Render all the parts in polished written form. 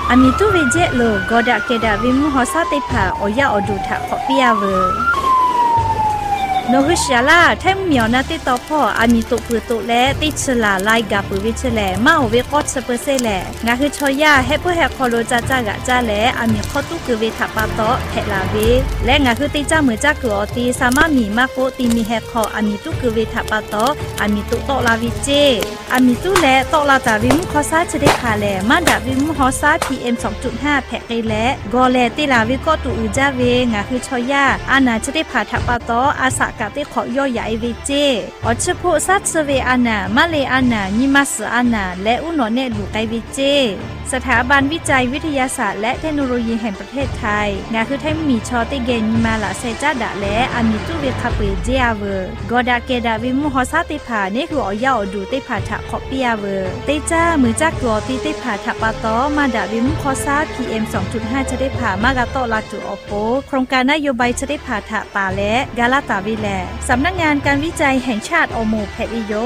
อามีตุเวเจโลกอดาเกดาวิมุฮอซาติผาโอยาอดูทะขอเปียเวโนฮุชาลาแทมเมียวนาติตอพ่ออามีตุปุตุและติชลาไลกาปุวิชแลมาโอเวกอดสเปเซแลงาคือชอยาเฮปุเฮคอโลจาจากะจาแลอามีขอตุกเวทะปาโตเฮลาเวและงาคือติจามือจากอตีสามารถมีมาโกตีมีเฮคออามีตุกเวทะปาโตอามีตุโตลาวิเจอามีตุและโตลาตาวิมุคอซาจะได้คาแลมาดาวิมุฮอซา PM 2.5 แพกไและกอแลติลาวิกอตุอุจาเวงาคือชอยาอานาจะได้ผาทะปาโตอาสากะติขอย่อใหญ่เวเจอเฉพาะซัดเซเวอานามาเลอานานิมัสอานาและอุนอเนลูไกเวเจสถาบันวิจัยวิทยาศาสตร์และเทคโนโลยีแห่งประเทศไทยงาคือไทยมีชอติเกนิมาลาเซจาดะและอามิตุเวคาเปเจอาเวกอดาเกดาวิมุฮอซาติผานี่คืออย่อดูติผาทะขอเปียเวเตจ้ามือจักกอติผาทะปาโตมาดาวิมุคอซา PM 2.5 จะได้ผามากาโตลาตุอโปโครงการนโยบายจะได้ผาทะปาและกาลาตาวิแลสำนักงานการวิจัยแห่งชาติอโมแพอิโย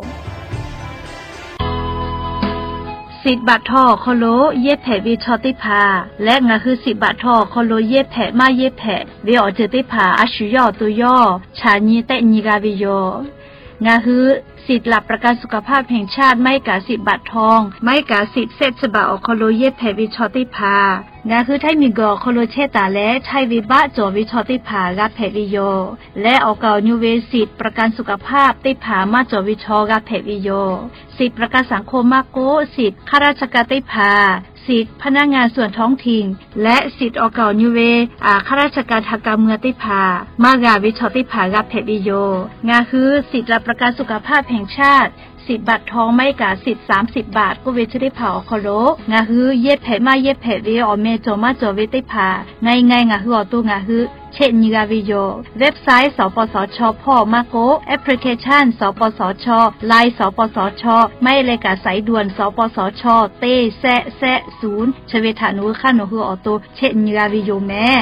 สิทธิ์บัตรทอคโลเย็บแผวิชอติพาและงาคือสิทธิ์บัตรทอคโลเย็บแผมาเย็บแผวิออเจติพาอาชุยอตัวย่อชาญีเตญิกาวิโยงาคือสิทธิ์หลับประกันสุขภาพแห่งชาติไม่กาสิทธิ์บัตรทองไม่กาสิทธิ์เซตบะอคโลเย็บแผวิชอติพางาคือไทยมีกอคโลเชตาและไทยวิบะจอวิชอติผากาแผวิโยและออกเกานิเวสิทธิ์ประกันสุขภาพติผามาจอวิชอกาแผวิโยสิทธิ์ประกันสังคมมาโกสิทธิ์ข้าราชการติผาสิทธิ์พนักงานส่วนท้องถิ่นและสิทธิ์ออกเกานิเวข้าราชการทางการเมืองติผามากาวิชอติผากาแผวิโยงาคือสิทธิ์รับประกันสุขภาพแห่งชาติสิทธิ์บัตรทองไม่กาสิทธิ์30 บาทก็เวชได้เผาคโลงาฮือเย็บแผมาเย็บแผเวอเมโจมาโจเวติผาไงงาฮืออตุงาฮือเช่นนิกาวิโยเว็บไซต์สปสชพ่อมาโกแอปพลิเคชันสปสชไลน์สปสชไม่เลยกาสายด่วนสปสชเต้แซะ0ชเวทานุข้าโนฮืออตุเช่นนิกาวิโยแม่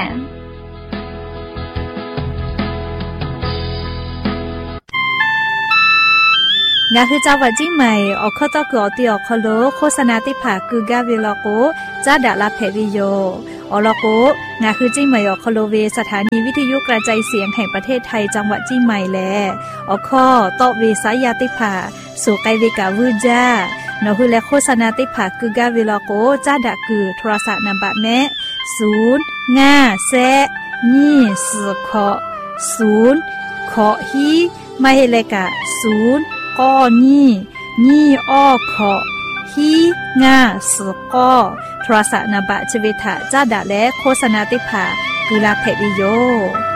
งาคือเจ้าวัดจิ้งใหม่ออกข้อต่อคืออติออกคโลโฆษณาติผาคือกาเวลโกจ้าดาลาเพวิโยอลโกงาคือจิ้งใหม่ออกคโลเวสถานีวิทยุกระจายเสียงแห่งประเทศไทยจังหวัดจิ้งใหม่แลออกข้อต่อเวสายาติผาสู่ไกเวกาวูจ้านอคือและโฆษณาติผาคือกาเวลโกจ้าดาคือโทรศัพท์นำบัตรแม่0 5 แซนี่4ขอ0ขอฮีไม่ให้เลกะ0ก้อนี่อ้อขอฮีงาสก้อโทรศัพท์นบะชเวทะจ้าดะและโฆษณาติผากุลาเพวิโย